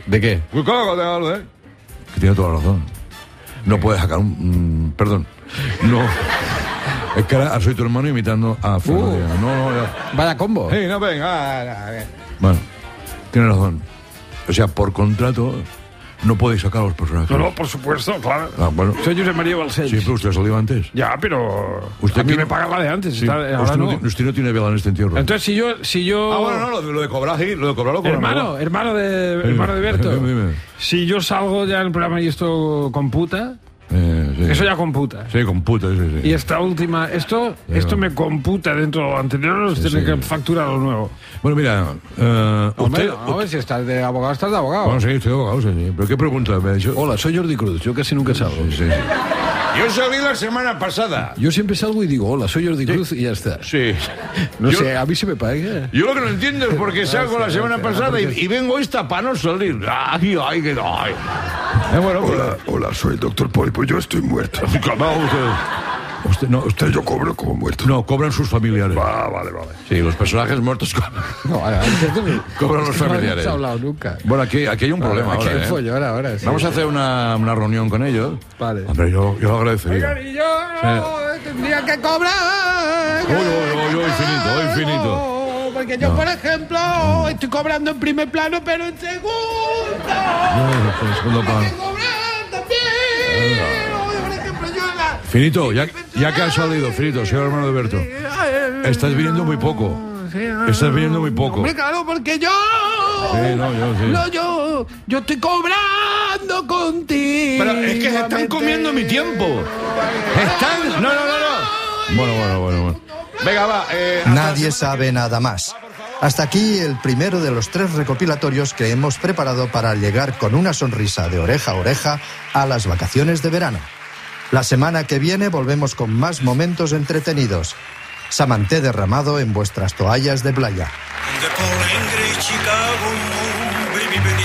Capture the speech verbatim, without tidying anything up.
¿De qué? Pues claro, ¿eh? Que tiene toda la razón. No puedes sacar un... Mm, perdón. No. Es que ahora soy tu hermano imitando a Fernando. Uh, no, no, ya. Vaya combo. Sí, no, venga. Bueno, tienes razón. O sea, por contrato no podéis sacar a los personajes. No, no, por supuesto, claro. Ah, bueno. Soy Josep María Balcells. Sí, pero usted salió antes. Ya, pero ¿Usted a mí quién? me pagan la de antes. Sí. Está, ahora usted, no. no. tiene- usted no tiene vela en este entierro. Entonces, si yo... Si yo Ah, bueno, no, lo de, lo de cobrar, sí, lo de cobrar lo cobran. hermano, hermano de, hermano de Berto. Dime, dime. Si yo salgo ya en el programa y esto computa, Eh, sí. eso ya computa. Sí, con puta, sí, sí. Y esta última, esto, Sí, esto no. me computa dentro de lo anterior, Sí, tiene sí. que facturar lo nuevo. Bueno, mira, eh, Hombre, usted... no, a ver si estás de abogado, estás de abogado. Bueno, sí, estoy abogado, sí, sí. ¿Pero qué pregunta me ha dicho? Hola, soy Jordi Cruz. Yo casi nunca salgo. Sí, sí, sí. Yo salí la semana pasada. Yo siempre salgo y digo, hola, soy Jordi Cruz y ya está. Sí. No Yo- sé, a mí se me paga. Yo lo que no entiendo es por qué salgo la semana gracias, pasada y, gracias. y vengo esta para no salir. Ay, ay, que ay. Eh, bueno, Hola, hola, soy el doctor Pólipo, yo estoy muerto. pues, calmado usted. Usted, no, usted, Yo cobro como muerto. no, cobran sus familiares. Ah, vale, vale. Sí, los personajes muertos cobran. No, antes Cobran los no familiares. hemos hablado nunca. Bueno, aquí, aquí hay un problema Aquí ahora, hay ¿eh? follón ahora, sí. Vamos a hacer una, una reunión con ellos. Vale. Hombre, yo, yo lo agradecería. Y yo tendría que cobrar. Uy, uy, uy, infinito, uy, infinito. Porque yo, por ejemplo, estoy cobrando en primer plano, pero en segundo. No, en segundo plano. Tengo que cobrar también. Por ejemplo, yo en la- Finito, ya, ya que has salido, Finito, soy el hermano de Berto. Estás viniendo muy poco. Estás viniendo muy poco. Hombre, claro, porque yo. Sí, no, yo sí. No, yo. Yo estoy cobrando contigo. Pero es que se están comiendo mi tiempo. Están. No, no, no, no. Bueno, bueno, bueno, bueno. Venga, va. Eh, Nadie sabe nada más. Hasta aquí el primero de los tres recopilatorios que hemos preparado para llegar con una sonrisa de oreja a oreja a las vacaciones de verano. La semana que viene volvemos con más momentos entretenidos. Samanté derramado en vuestras toallas de playa.